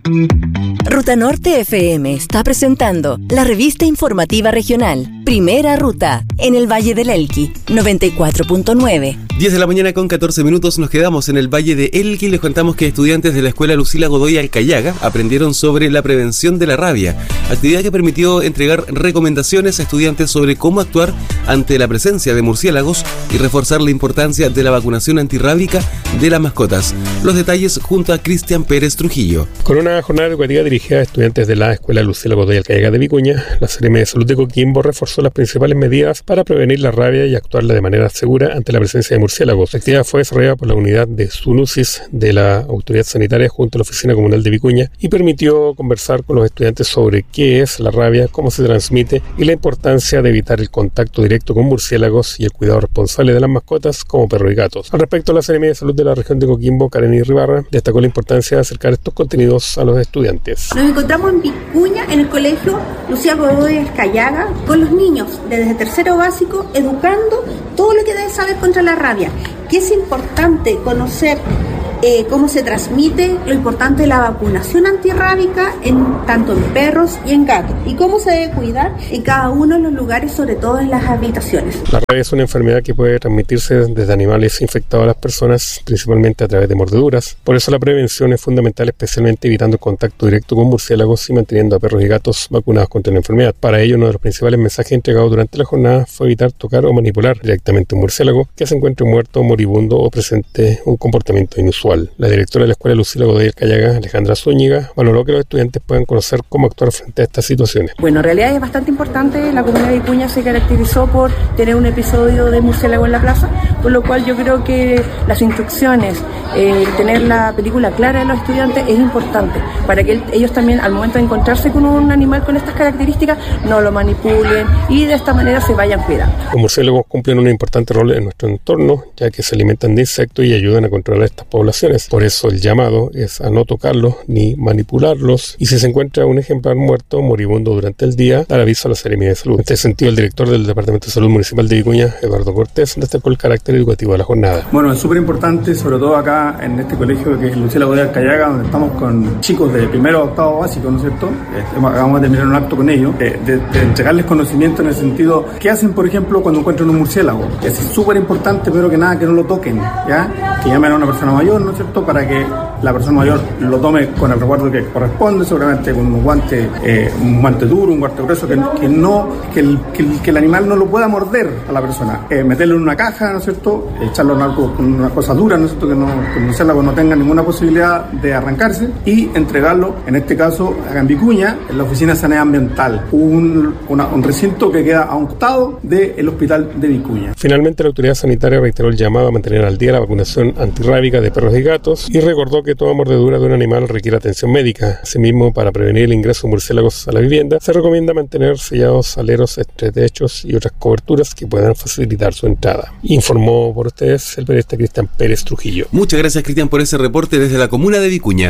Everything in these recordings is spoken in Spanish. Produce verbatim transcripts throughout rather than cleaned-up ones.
Ruta Norte F M está presentando la revista informativa regional Primera Ruta en el Valle del Elqui, noventa y cuatro punto nueve. diez de la mañana con catorce minutos, nos quedamos en el Valle de Elqui y les contamos que estudiantes de la Escuela Lucila Godoy Alcayaga aprendieron sobre la prevención de la rabia, actividad que permitió entregar recomendaciones a estudiantes sobre cómo actuar ante la presencia de murciélagos y reforzar la importancia de la vacunación antirrábica de las mascotas. Los detalles junto a Cristian Pérez Trujillo. Con una jornada educativa dirigida a estudiantes de la Escuela Lucila Godoy Alcayaga de Vicuña, la Seremi de Salud de Coquimbo reforzó las principales medidas para prevenir la rabia y actuarla de manera segura ante la presencia de murciélagos. La actividad fue desarrollada por la unidad de zoonosis de la Autoridad Sanitaria junto a la Oficina Comunal de Vicuña y permitió conversar con los estudiantes sobre qué es la rabia, cómo se transmite y la importancia de evitar el contacto directo con murciélagos y el cuidado responsable de las mascotas como perros y gatos. Al respecto, la Seremi de Salud de la región de Coquimbo, Karen Irribarra, destacó la importancia de acercar estos contenidos a los estudiantes. Nos encontramos en Vicuña, en el colegio Lucila Godoy Alcayaga, con los niños desde tercero básico, educando todo lo que deben saber contra la rabia, que es importante conocer eh, cómo se transmite, lo importante de la vacunación antirrábica en tanto en perros y en gatos, y cómo se debe cuidar en cada uno de los lugares, sobre todo en las habitaciones. La rabia es una enfermedad que puede transmitirse desde animales infectados a las personas, principalmente a través de mordeduras. Por eso la prevención es fundamental, especialmente evitando el contacto directo con murciélagos y manteniendo a perros y gatos vacunados contra la enfermedad. Para ello, uno de los principales mensajes entregados durante la jornada fue evitar tocar o manipular directamente un murciélago que se encuentre muerto, moribundo o presente un comportamiento inusual. La directora de la Escuela Lucila Godoy Alcayaga, Alejandra Zúñiga, valoró que los estudiantes puedan conocer cómo actuar frente a estas situaciones. Bueno, en realidad es bastante importante. La comunidad de Vicuña se caracterizó por tener un episodio de murciélago en la plaza, por lo cual yo creo que las instrucciones, eh, tener la película clara de los estudiantes es importante para que ellos también, al momento de encontrarse con un animal con estas características, no lo manipulen y de esta manera se vayan cuidando. Los murciélagos cumplen un importante rol en nuestro entorno, ya que se alimentan de insectos y ayudan a controlar estas poblaciones. Por eso el llamado es a no tocarlos ni manipularlos, y si se encuentra un ejemplar muerto, moribundo durante el día, dar aviso a la Seremi de Salud. En este sentido, el director del Departamento de Salud Municipal de Vicuña, Eduardo Cortés, destacó el carácter educativo de la jornada. Bueno, es súper importante, sobre todo acá en este colegio que es Lucila Godoy Alcayaga, donde estamos con chicos de primero a octavo básico, ¿no es cierto? Este, acabamos de terminar un acto con ellos, de, de, de entregarles conocimiento en el sentido, ¿qué hacen, por ejemplo, cuando encuentran un murciélago? Es súper importante, primero que nada, que no lo toquen, ¿ya? Que llamen a una persona mayor, ¿no es cierto?, para que la persona mayor lo tome con el resguardo que corresponde, seguramente con un guante, eh, un guante duro, un guante grueso, que, que no, que el, que, el, que el animal no lo pueda morder a la persona. Eh, meterlo en una caja, ¿no es cierto?, echarlo en algo con una cosa dura, ¿no es cierto?, que, no, que el murciélago no tenga ninguna posibilidad de arrancarse, y entregarlo, en este caso, acá en Vicuña, en la Oficina de Sanidad Ambiental, un, una, un recinto que queda a un costado del Hospital de Vicuña. Finalmente, la autoridad sanitaria reiteró el llamado a mantener al día la vacunación antirrábica de perros y gatos y recordó que toda mordedura de un animal requiere atención médica. Asimismo, para prevenir el ingreso de murciélagos a la vivienda, se recomienda mantener sellados aleros entre techos y otras coberturas que puedan facilitar su entrada. Informó por ustedes el periodista Cristian Pérez Trujillo. Muchas gracias, Cristian, por ese reporte desde la comuna de Vicuña.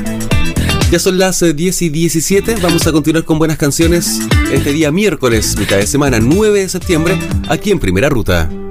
Ya son las diez y diecisiete, vamos a continuar con buenas canciones este día miércoles, mitad de semana, nueve de septiembre, aquí en Primera Ruta.